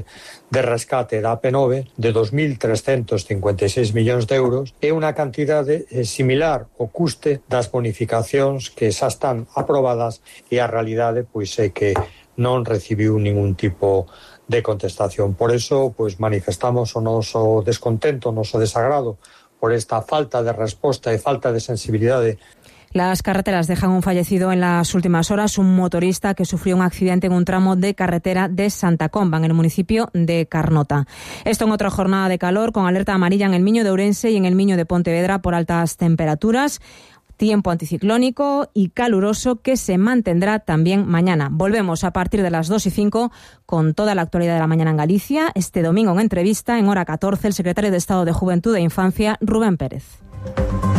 de rescate da AP9 de 2.356 millóns de euros e unha cantidade similar ao custe das bonificacións que xa están aprobadas e a realidade pois é que non recibiu ningún tipo de contestación. Por eso pois manifestamos o noso descontento, o noso desagrado por esta falta de resposta e falta de sensibilidade. Las carreteras dejan un fallecido en las últimas horas, un motorista que sufrió un accidente en un tramo de carretera de Santa Comba, en el municipio de Carnota. Esto en otra jornada de calor, con alerta amarilla en el Miño de Ourense y en el Miño de Pontevedra por altas temperaturas. Tiempo anticiclónico y caluroso que se mantendrá también mañana. Volvemos a partir de las 2:05 con toda la actualidad de la mañana en Galicia. Este domingo en entrevista, en hora 14, el secretario de Estado de Juventud e Infancia, Rubén Pérez.